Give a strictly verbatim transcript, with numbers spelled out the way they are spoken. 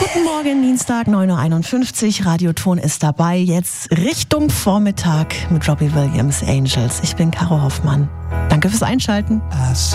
Guten Morgen, Dienstag, neun Uhr einundfünfzig. Radioton ist dabei. Jetzt Richtung Vormittag mit Robbie Williams, Angels. Ich bin Caro Hoffmann. Danke fürs Einschalten. I see